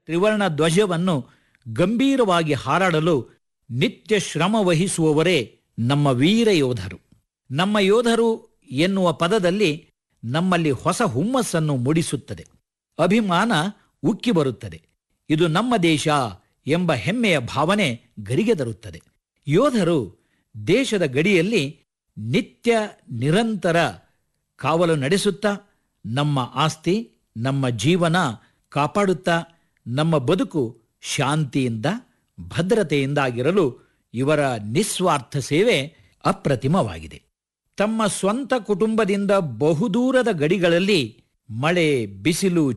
ತ್ರಿವರ್ಣ ಧ್ವಜವನ್ನು ಗಂಭೀರವಾಗಿ ಹಾರಾಡಲು ನಿತ್ಯ ಶ್ರಮ ವಹಿಸುವವರೇ ನಮ್ಮ ವೀರ ಯೋಧರು. ನಮ್ಮ ಯೋಧರು ಎನ್ನುವ ಪದದಲ್ಲಿ ನಮ್ಮಲ್ಲಿ ಹೊಸ ಹುಮ್ಮಸ್ಸನ್ನು ಮೂಡಿಸುತ್ತದೆ. ಅಭಿಮಾನ ಉಕ್ಕಿ ಬರುತ್ತದೆ. ಇದು ನಮ್ಮ ದೇಶ ಎಂಬ ಹೆಮ್ಮೆಯ ಭಾವನೆ ಗರಿಗೆ ತರುತ್ತದೆ. ಯೋಧರು ದೇಶದ ಗಡಿಯಲ್ಲಿ ನಿತ್ಯ ನಿರಂತರ ಕಾವಲು ನಡೆಸುತ್ತಾ ನಮ್ಮ ಆಸ್ತಿ, ನಮ್ಮ ಜೀವನ ಕಾಪಾಡುತ್ತಾ ನಮ್ಮ ಬದುಕು ಶಾಂತಿಯಿಂದ ಭದ್ರತೆಯಿಂದಾಗಿರಲು ಇವರ ನಿಸ್ವಾರ್ಥ ಸೇವೆ ಅಪ್ರತಿಮವಾಗಿದೆ. ತಮ್ಮ ಸ್ವಂತ ಕುಟುಂಬದಿಂದ ಬಹುದೂರದ ಗಡಿಗಳಲ್ಲಿ ಮಳೆ, ಬಿಸಿಲು,